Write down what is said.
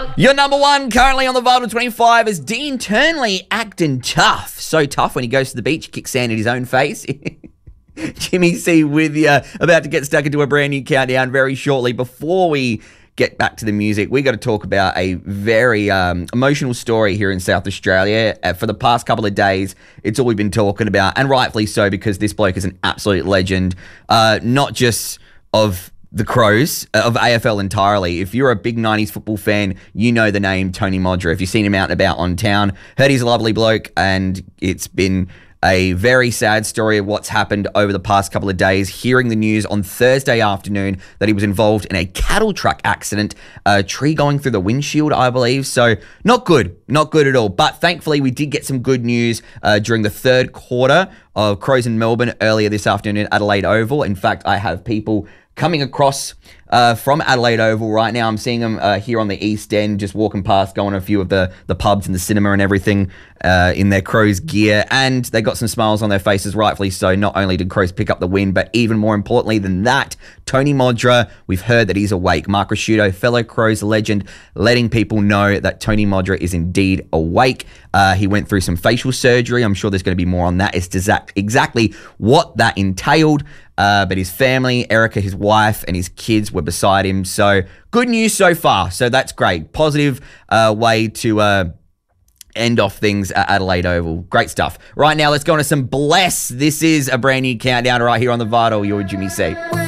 Your number one currently on the Vital 25 is Dean Turnley acting tough. So tough when he goes to the beach, kicks sand in his own face. Jimmy C with you, about to get stuck into a brand new countdown very shortly. Before we get back to the music, we got to talk about a very emotional story here in South Australia. For the past couple of days, it's all we've been talking about, and rightfully so, because this bloke is an absolute legend, not just of the Crows, of AFL entirely. If you're a big 90s football fan, you know the name Tony Modra. If you've seen him out and about on town, heard he's a lovely bloke, and it's been a very sad story of what's happened over the past couple of days. Hearing the news on Thursday afternoon that he was involved in a cattle truck accident, a tree going through the windshield, I believe. So not good at all. But thankfully, we did get some good news during the third quarter of Crows in Melbourne earlier this afternoon at Adelaide Oval. In fact, I have people coming across from Adelaide Oval right now. I'm seeing them here on the East End, just walking past, going to a few of the pubs and the cinema and everything in their Crows gear. And they got some smiles on their faces, rightfully so. Not only did Crows pick up the win, but even more importantly than that, Tony Modra, we've heard that he's awake. Mark Ricciuto, fellow Crows legend, letting people know that Tony Modra is indeed awake. He went through some facial surgery. I'm sure there's going to be more on that. It's exactly what that entailed. But his family, Erica, his wife, and his kids were beside him. So good news so far. So that's great. Positive way to end off things at Adelaide Oval. Great stuff. Right now, let's go on to some Bless. This is a brand new countdown right here on The Vital. You're Jimmy C.